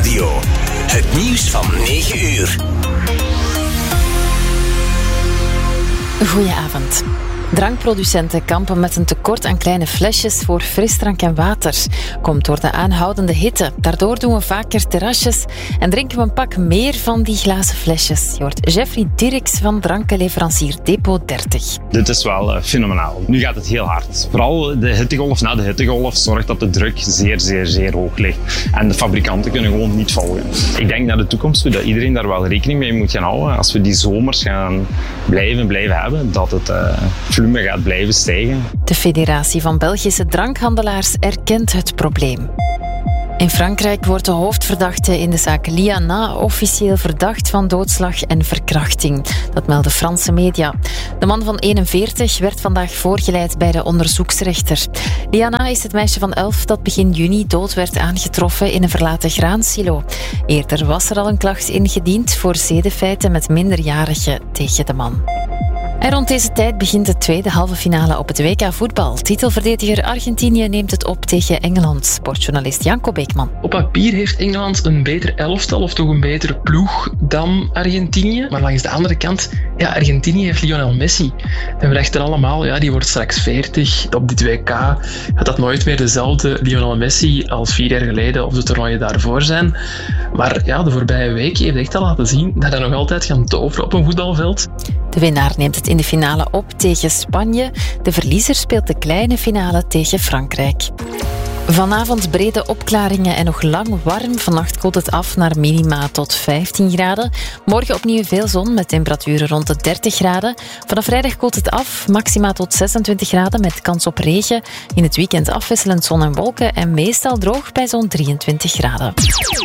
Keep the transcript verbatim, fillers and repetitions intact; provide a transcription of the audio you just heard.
Radio. Het nieuws van negen uur. Goedenavond. Drankproducenten kampen met een tekort aan kleine flesjes voor frisdrank en water. Komt door de aanhoudende hitte. Daardoor doen we vaker terrasjes en drinken we een pak meer van die glazen flesjes. Je hoort Jeffrey Dirks van drankenleverancier Depot dertig. Dit is wel uh, fenomenaal. Nu gaat het heel hard. Vooral de hittegolf na de hittegolf zorgt dat de druk zeer, zeer, zeer hoog ligt. En de fabrikanten kunnen gewoon niet volgen. Ik denk naar de toekomst toe dat iedereen daar wel rekening mee moet gaan houden. Als we die zomers gaan blijven, blijven hebben, dat het uh, volume gaat blijven stijgen. De Federatie van Belgische Drankhandelaars erkent het probleem. In Frankrijk wordt de hoofdverdachte in de zaak Liana officieel verdacht van doodslag en verkrachting. Dat melden Franse media. De man van eenenveertig werd vandaag voorgeleid bij de onderzoeksrechter. Liana is het meisje van elf dat begin juni dood werd aangetroffen in een verlaten graansilo. Eerder was er al een klacht ingediend voor zedenfeiten met minderjarigen tegen de man. En rond deze tijd begint de tweede halve finale op het W K voetbal. Titelverdediger Argentinië neemt het op tegen Engeland. Sportjournalist Janko Beekman. Op papier heeft Engeland een beter elftal of toch een betere ploeg dan Argentinië. Maar langs de andere kant, ja, Argentinië heeft Lionel Messi. En we dachten allemaal, ja, die wordt straks veertig. Op dit W K gaat dat nooit meer dezelfde Lionel Messi als vier jaar geleden of de toernooien daarvoor zijn. Maar ja, de voorbije week heeft echt al laten zien dat hij nog altijd kan toveren op een voetbalveld. De winnaar neemt het in de finale op tegen Spanje. De verliezer speelt de kleine finale tegen Frankrijk. Vanavond brede opklaringen en nog lang warm. Vannacht koelt het af naar minima tot vijftien graden. Morgen opnieuw veel zon met temperaturen rond de dertig graden. Vanaf vrijdag koelt het af, maxima tot zesentwintig graden met kans op regen. In het weekend afwisselend zon en wolken en meestal droog bij zo'n drieëntwintig graden.